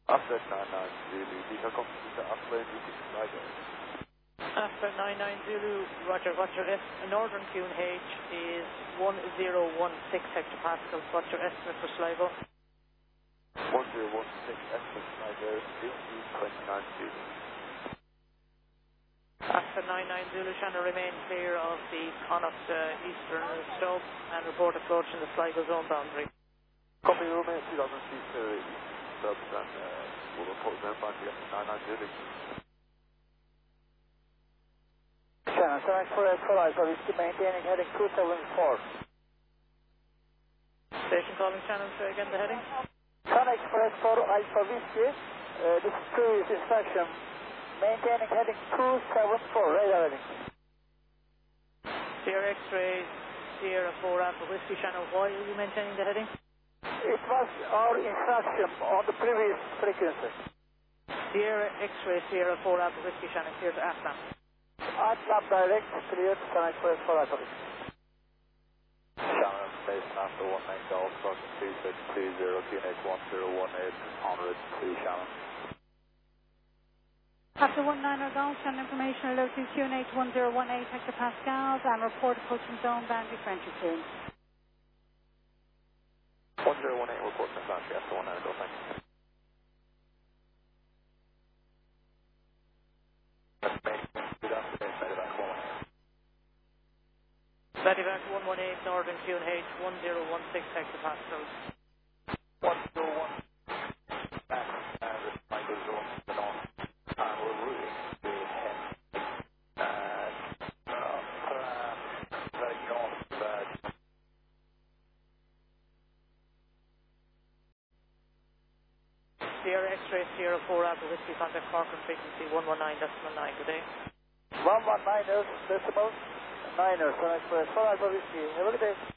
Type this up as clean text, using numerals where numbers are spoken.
After 99 Zulu, Beta Computer Upland, you can fly there. After 99 Zulu, Roger, what's your Northern QNH is 1016 hectopascals. What's your estimate for Sligo? 1016 estimate Sligo, 29 Zulu. After 99 Zulu, Shannon remain clear of the Connacht eastern stub and report approach in the Sligo zone boundary. Copy, remain 2000 feet east stubs and we'll report them boundary after 99 Zulu. Shannon, select for Alpha Whiskey, maintaining heading 274. Station calling Shannon, say again the heading. Sun Express for Alpha Whiskey, this is previous instruction, maintaining heading 274, radar heading. Sierra X-ray, Sierra 4 Alpha Whiskey, Shannon, why are you maintaining the heading? It was our instruction on the previous frequency. Sierra X-ray, Sierra 4 Alpha Whiskey, Shannon, clear to Atlan. Atlan direct, clear to Sun Express for Alpha Whiskey. Shannon, station after 19 Golf, crossing 2620, QNH 1018, en route to Shannon. After 19 Golf, Shannon information alert to QNH 1018 hectopascals and report approaching zone boundary French soon. 1018 report from boundary after 19 Golf, thank you. Medevac 118 Northern QNH 1016 hectopascals. 101 back and the Sligo zone to the north. We're routing to head very north. Sierra X-ray, Sierra 4 Alpha Whiskey, contact Cork on frequency 119.9 today. 119 decimal 9er, Sun Express for Alpha Whiskey. Have a good day.